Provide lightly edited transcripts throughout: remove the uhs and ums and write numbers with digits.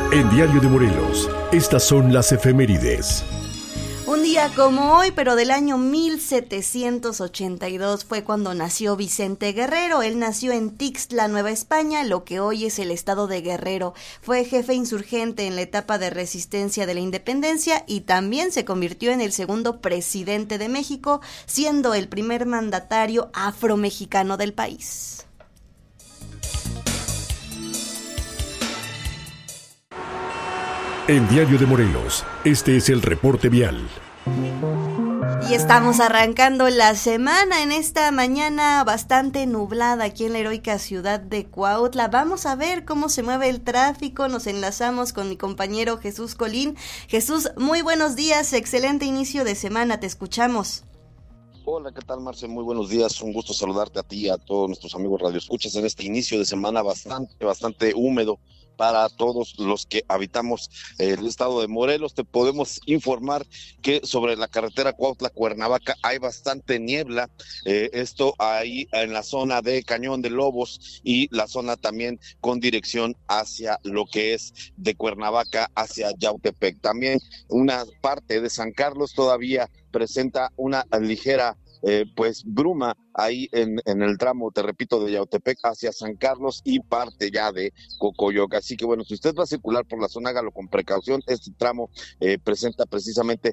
En Diario de Morelos, estas son las efemérides. Un día como hoy, pero del año 1782, fue cuando nació Vicente Guerrero. Él nació en Tixla, Nueva España, lo que hoy es el estado de Guerrero. Fue jefe insurgente en la etapa de resistencia de la independencia y también se convirtió en el segundo presidente de México, siendo el primer mandatario afromexicano del país. En Diario de Morelos, este es el reporte vial. Y estamos arrancando la semana en esta mañana bastante nublada aquí en la heroica ciudad de Cuautla. Vamos a ver cómo se mueve el tráfico. Nos enlazamos con mi compañero Jesús Colín. Jesús, muy buenos días, excelente inicio de semana, te escuchamos. Hola, ¿qué tal, Marce? Muy buenos días, un gusto saludarte a ti y a todos nuestros amigos radioescuchas en este inicio de semana bastante húmedo para todos los que habitamos el estado de Morelos. Te podemos informar que sobre la carretera Cuautla-Cuernavaca hay bastante niebla, esto ahí en la zona de Cañón de Lobos y la zona también con dirección hacia lo que es de Cuernavaca hacia Yautepec. También una parte de San Carlos todavía presenta una ligera bruma ahí en el tramo, te repito, de Yautepec hacia San Carlos y parte ya de Cocoyoc. Así que bueno, si usted va a circular por la zona, hágalo con precaución. Este tramo presenta precisamente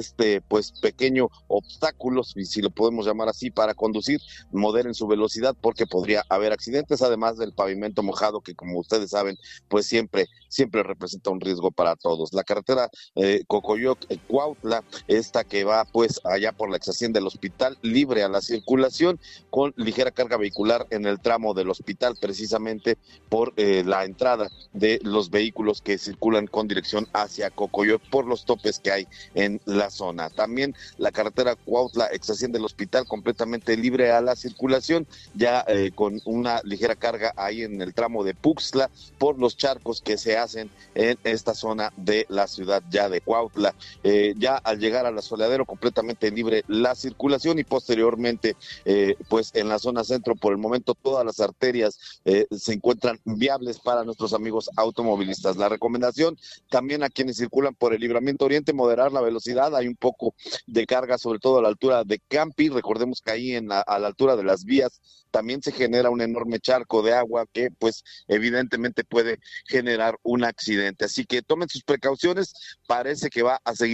pequeño obstáculo, si lo podemos llamar así, para conducir. Moderen su velocidad porque podría haber accidentes, además del pavimento mojado que, como ustedes saben, pues siempre representa un riesgo para todos. La carretera Cocoyoc-Cuautla, esta que va pues allá por la ex hacienda del hospital, libre a la circulación, con ligera carga vehicular en el tramo del hospital, precisamente por la entrada de los vehículos que circulan con dirección hacia Cocoyoc por los topes que hay en la zona. También la carretera Cuautla, ex hacienda del hospital, completamente libre a la circulación, ya con una ligera carga ahí en el tramo de Puxla por los charcos que se hacen en esta zona de la ciudad ya de Cuautla. Ya al llegar a la Soleadero, completamente libre la circulación, y posteriormente en la zona centro, por el momento todas las arterias se encuentran viables para nuestros amigos automovilistas. La recomendación también a quienes circulan por el Libramiento Oriente: moderar la velocidad. Hay un poco de carga, sobre todo a la altura de Campi. Recordemos que ahí a la altura de las vías también se genera un enorme charco de agua que pues evidentemente puede generar un accidente. Así que tomen sus precauciones, parece que va a seguir